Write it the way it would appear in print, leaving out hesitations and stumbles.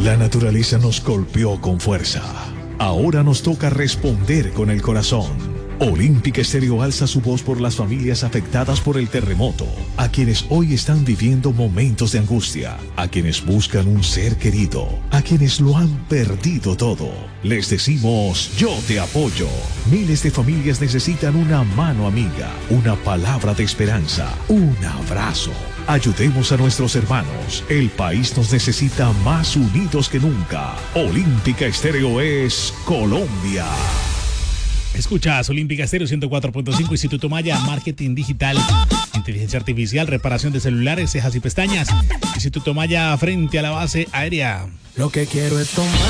La naturaleza nos golpeó con fuerza. Ahora nos toca responder con el corazón. Olímpica Estéreo alza su voz por las familias afectadas por el terremoto, a quienes hoy están viviendo momentos de angustia, a quienes buscan un ser querido, a quienes lo han perdido todo. Les decimos, yo te apoyo. Miles de familias necesitan una mano amiga, una palabra de esperanza, un abrazo. Ayudemos a nuestros hermanos. El país nos necesita más unidos que nunca. Olímpica Estéreo es Colombia. Escuchas Olímpica Estéreo 104.5, Instituto Maya, Marketing Digital, Inteligencia Artificial, Reparación de Celulares, Cejas y Pestañas. Instituto Maya frente a la base aérea. Lo que quiero es tomar